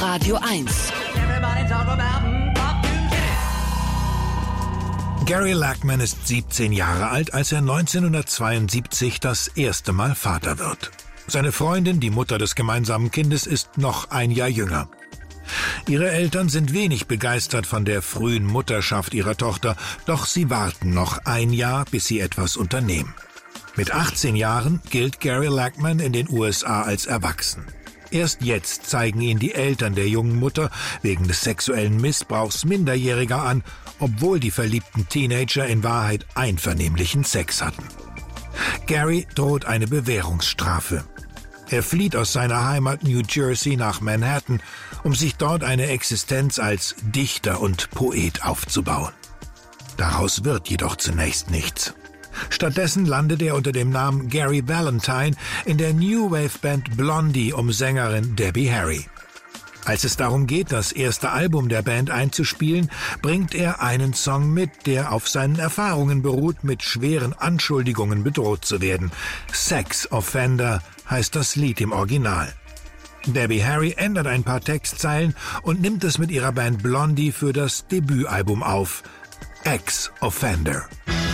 auf Radio 1. Gary Lachman ist 17 Jahre alt, als er 1972 das erste Mal Vater wird. Seine Freundin, die Mutter des gemeinsamen Kindes, ist noch ein Jahr jünger. Ihre Eltern sind wenig begeistert von der frühen Mutterschaft ihrer Tochter, doch sie warten noch ein Jahr, bis sie etwas unternehmen. Mit 18 Jahren gilt Gary Lachman in den USA als erwachsen. Erst jetzt zeigen ihn die Eltern der jungen Mutter wegen des sexuellen Missbrauchs Minderjähriger an, obwohl die verliebten Teenager in Wahrheit einvernehmlichen Sex hatten. Gary droht eine Bewährungsstrafe. Er flieht aus seiner Heimat New Jersey nach Manhattan, um sich dort eine Existenz als Dichter und Poet aufzubauen. Daraus wird jedoch zunächst nichts. Stattdessen landet er unter dem Namen Gary Valentine in der New Wave Band Blondie um Sängerin Debbie Harry. Als es darum geht, das erste Album der Band einzuspielen, bringt er einen Song mit, der auf seinen Erfahrungen beruht, mit schweren Anschuldigungen bedroht zu werden. Sex Offender heißt das Lied im Original. Debbie Harry ändert ein paar Textzeilen und nimmt es mit ihrer Band Blondie für das Debütalbum auf. Ex Offender.